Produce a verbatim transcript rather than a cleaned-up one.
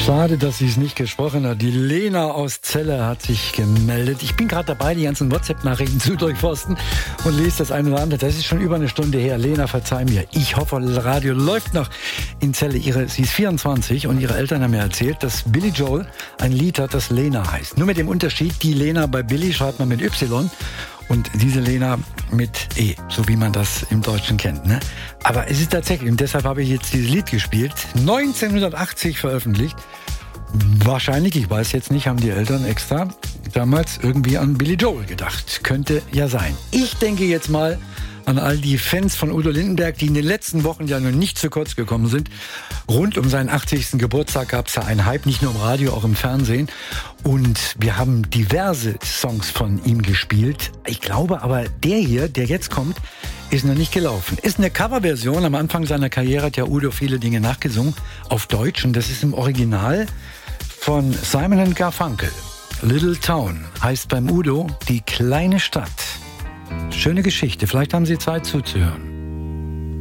Schade, dass sie es nicht gesprochen hat. Die Lena aus Celle hat sich gemeldet. Ich bin gerade dabei, die ganzen WhatsApp-Nachrichten zu durchforsten und lese das eine oder andere. Das ist schon über eine Stunde her. Lena, verzeih mir. Ich hoffe, das Radio läuft noch in Celle. Ihre, sie ist vierundzwanzig und ihre Eltern haben mir erzählt, dass Billy Joel ein Lied hat, das Lena heißt. Nur mit dem Unterschied, die Lena bei Billy schreibt man mit Y und diese Lena mit E, so wie man das im Deutschen kennt, ne? Aber es ist tatsächlich, und deshalb habe ich jetzt dieses Lied gespielt, neunzehnhundertachtzig veröffentlicht. Wahrscheinlich, ich weiß jetzt nicht, haben die Eltern extra damals irgendwie an Billy Joel gedacht. Könnte ja sein. Ich denke jetzt mal an all die Fans von Udo Lindenberg, die in den letzten Wochen ja noch nicht zu kurz gekommen sind. Rund um seinen achtzigsten Geburtstag gab es ja einen Hype, nicht nur im Radio, auch im Fernsehen. Und wir haben diverse Songs von ihm gespielt. Ich glaube aber, der hier, der jetzt kommt, ist noch nicht gelaufen. Ist eine Coverversion. Am Anfang seiner Karriere hat ja Udo viele Dinge nachgesungen auf Deutsch. Und das ist im Original von Simon and Garfunkel. Little Town heißt beim Udo die kleine Stadt. Schöne Geschichte. Vielleicht haben Sie Zeit zuzuhören.